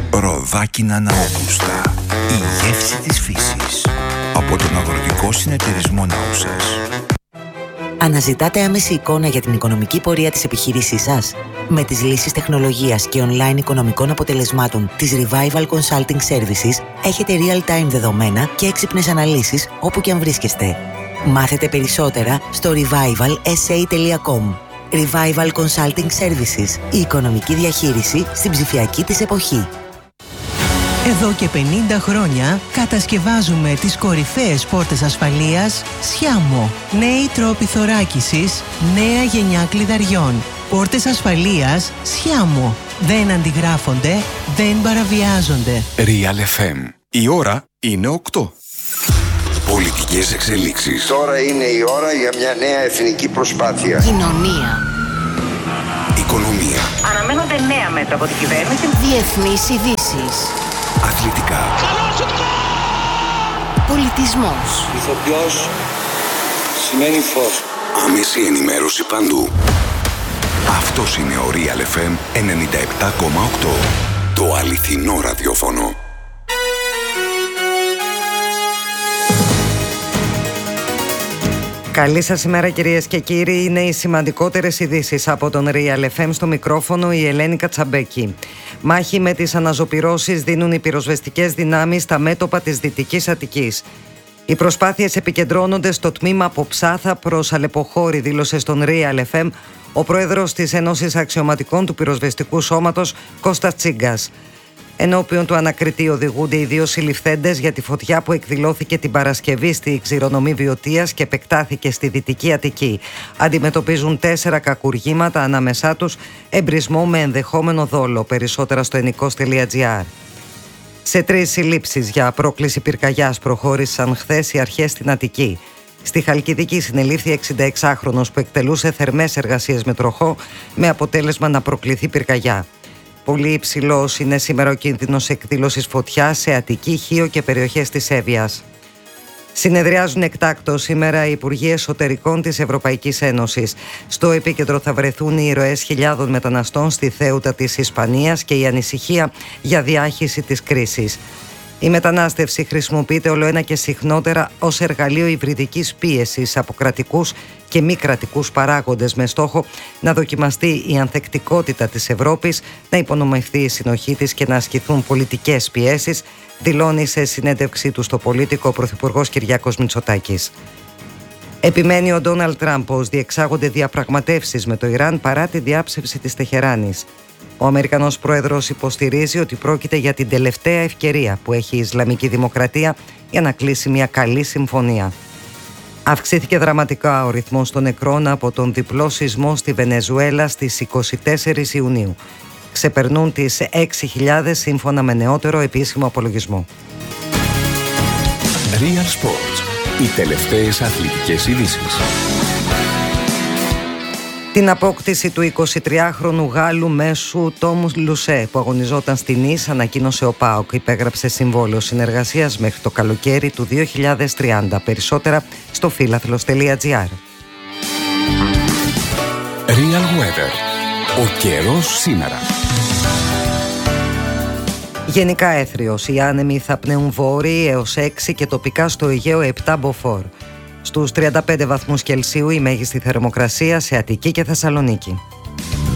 Ροδάκινα Ναόπουστα. Η γεύση της φύσης. Από τον Αγροτικό Συνεταιρισμό Ναούσας. Αναζητάτε άμεση εικόνα για την οικονομική πορεία της επιχείρησής σας? Με τις λύσεις τεχνολογίας και online οικονομικών αποτελεσμάτων της Revival Consulting Services έχετε real-time δεδομένα και έξυπνες αναλύσεις όπου και αν βρίσκεστε. Μάθετε περισσότερα στο revivalsa.com. Revival Consulting Services. Η οικονομική διαχείριση στην ψηφιακή της εποχή. Εδώ και 50 χρόνια κατασκευάζουμε τις κορυφαίες πόρτες ασφαλείας Sciamo. Νέοι τρόποι θωράκισης, νέα γενιά κλειδαριών. Πόρτες ασφαλείας Sciamo. Δεν αντιγράφονται, δεν παραβιάζονται. Real FM. Η ώρα είναι 8. Πολιτικές εξελίξεις. Τώρα είναι η ώρα για μια νέα εθνική προσπάθεια. Κοινωνία. Οικονομία. Αναμένονται νέα μέτρα από την κυβέρνηση. Διεθνείς ειδήσεις. Αθλητικά. Πολιτισμός. Ηθοποιός σημαίνει φως. Άμεση ενημέρωση παντού. Αυτός είναι ο Real FM 97,8. Το αληθινό ραδιόφωνο. Καλή σας ημέρα κυρίες και κύριοι. Είναι οι σημαντικότερες ειδήσεις από τον Real FM. Στο μικρόφωνο η Ελένη Κατσαμπέκη. Μάχη με τις αναζωπυρώσεις δίνουν οι πυροσβεστικές δυνάμεις στα μέτωπα της Δυτικής Αττικής. Οι προσπάθειες επικεντρώνονται στο τμήμα από Ψάθα προς Αλεποχώρη, δήλωσε στον Real FM ο πρόεδρος της Ένωσης Αξιωματικών του Πυροσβεστικού Σώματος, Κώστας Τσίγκας. Ενώπιον του ανακριτή οδηγούνται οι δύο συλληφθέντες για τη φωτιά που εκδηλώθηκε την Παρασκευή στη ξηρονομή Βιωτίας και επεκτάθηκε στη Δυτική Αττική. Αντιμετωπίζουν 4 κακουργήματα, ανάμεσά τους εμπρισμό με ενδεχόμενο δόλο. Περισσότερα στο ενικός.gr. Σε 3 συλλήψεις για πρόκληση πυρκαγιάς προχώρησαν χθες οι αρχές στην Αττική. Στη Χαλκιδική συνελήφθη 66χρονος που εκτελούσε θερμές εργασίες με τροχό με αποτέλεσμα να προκληθεί πυρκαγιά. Πολύ υψηλός είναι σήμερα ο κίνδυνος εκδήλωσης φωτιάς σε Αττική, Χίο και περιοχές της Εύβοιας. Συνεδριάζουν εκτάκτως σήμερα οι Υπουργοί Εσωτερικών της Ευρωπαϊκής Ένωσης. Στο επίκεντρο θα βρεθούν οι ροές χιλιάδων μεταναστών στη Θέουτα της Ισπανίας και η ανησυχία για διάχυση της κρίσης. Η μετανάστευση χρησιμοποιείται ολοένα και συχνότερα ως εργαλείο υβριδικής πίεσης από κρατικούς και μη κρατικούς παράγοντες με στόχο να δοκιμαστεί η ανθεκτικότητα της Ευρώπης, να υπονομευθεί η συνοχή της και να ασκηθούν πολιτικές πιέσεις, δηλώνει σε συνέντευξή του στο Πολίτικο ο Πρωθυπουργός Κυριάκος Μητσοτάκης. Επιμένει ο Ντόναλντ Τραμπ πως διεξάγονται διαπραγματεύσεις με το Ιράν παρά τη διάψευση της Τεχεράνης. Ο Αμερικανός πρόεδρος υποστηρίζει ότι πρόκειται για την τελευταία ευκαιρία που έχει η Ισλαμική Δημοκρατία για να κλείσει μια καλή συμφωνία. Αυξήθηκε δραματικά ο ρυθμός των νεκρών από τον διπλό σεισμό στη Βενεζουέλα στις 24 Ιουνίου. Ξεπερνούν τις 6.000 σύμφωνα με νεότερο επίσημο απολογισμό. Real Sports. Οι τελευταίες αθλητικές ειδήσεις. Την απόκτηση του 23χρονου Γάλλου μέσου Τόμου Λουσέ που αγωνιζόταν στην Νις ανακοίνωσε ο ΠΑΟΚ. Υπέγραψε συμβόλαιο συνεργασίας μέχρι το καλοκαίρι του 2030. Περισσότερα στο φίλαθλος.gr. Real Weather. Ο καιρός σήμερα. Γενικά έθριος. Οι άνεμοι θα πνέουν βόρειοι έως 6 και τοπικά στο Αιγαίο 7 μποφόρ. Στους 35 βαθμούς Κελσίου η μέγιστη θερμοκρασία σε Αττική και Θεσσαλονίκη.